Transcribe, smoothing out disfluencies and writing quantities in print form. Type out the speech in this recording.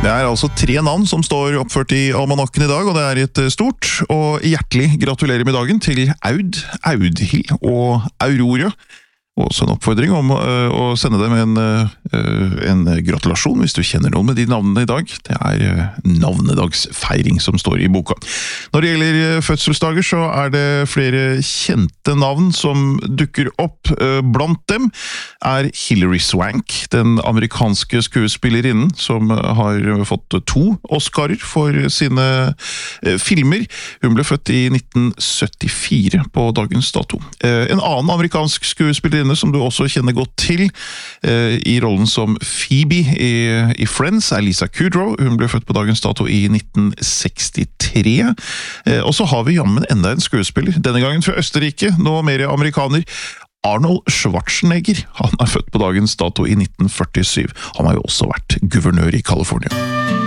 Det altså 3 navn som står oppført i almanakken i dag, og det et stort og hjertelig gratulerer med dagen til Aud, Audhild og Aurora. Og også en oppfordring om å sende dem en gratulasjon hvis du kjenner noen med de navnene i dag. Det navnedagsfeiring som står i boka. Når det gjelder fødselsdager så det flere kjente navn som dukker opp. Blant dem Hilary Swank, den amerikanske skuespillerinnen som har fått 2 Oscarer for sine filmer. Hun ble født i 1974 på dagens dato. En annen amerikansk skuespillerinne som du også kjenner godt til i rollen som Phoebe i Friends Lisa Kudrow. Hun ble født på dagens dato i 1963. Og så har vi jammen enda en skuespiller, denne gangen fra Østerrike, nå mer amerikaner. Arnold Schwarzenegger, han født på dagens dato i 1947. Han har jo også vært guvernør i California.